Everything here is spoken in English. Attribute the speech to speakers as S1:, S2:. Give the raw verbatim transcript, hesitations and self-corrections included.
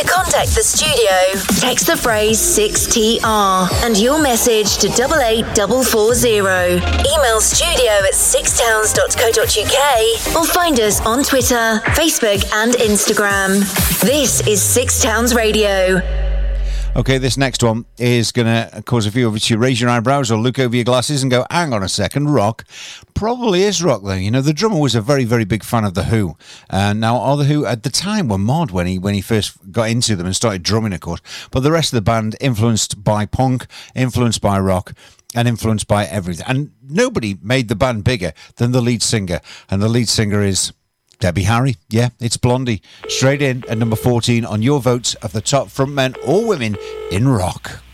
S1: contact the studio, text the phrase six T R and your message to double eight four four zero. Email studio at six towns dot co dot uk or find us on Twitter, Facebook and Instagram. This is Six Towns Radio.
S2: Okay, this next one is going to cause a few of you to raise your eyebrows or look over your glasses and go, hang on a second, rock? Probably is rock, though. You know, the drummer was a very, very big fan of The Who. Uh, now, all The Who at the time were mod when he when he first got into them and started drumming, of course. But the rest of the band influenced by punk, influenced by rock, and influenced by everything. And nobody made the band bigger than the lead singer. And the lead singer is Debbie Harry. Yeah, it's Blondie. Straight in at number fourteen on your votes of the top frontmen or women in rock.